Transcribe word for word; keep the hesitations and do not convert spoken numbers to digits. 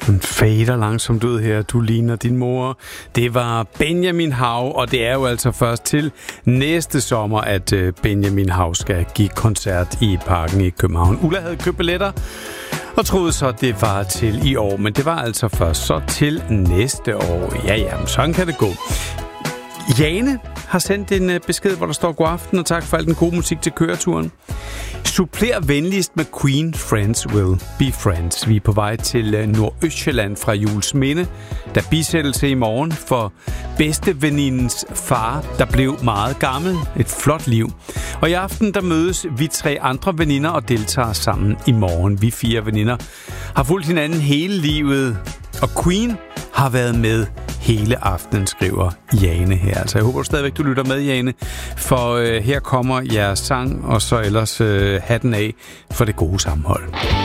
Den fader langsomt ud her. Du ligner din mor. Det var Benjamin Hav, og det er jo altså først til næste sommer, at Benjamin Hav skal give koncert i Parken i København. Ulla havde købt billetter og troede så, det var til i år, men det var altså først så til næste år. Ja, ja, sådan kan det gå. Jane har sendt en besked, hvor der står god aften, og tak for al den gode musik til køreturen. Suppler venligst med Queen, Friends Will Be Friends. Vi er på vej til Nordøstjylland fra Juelsminde, der bisættelse i morgen for bedstevenindens far, der blev meget gammel. Et flot liv. Og i aften, der mødes vi tre andre veninder og deltager sammen i morgen. Vi fire veninder har fulgt hinanden hele livet, og Queen har været med hele aftenen, skriver Jane her. Altså, jeg håber stadigvæk, du lytter med, Jane, for øh, her kommer jeres sang, og så ellers øh, hatten af for det gode sammenhold.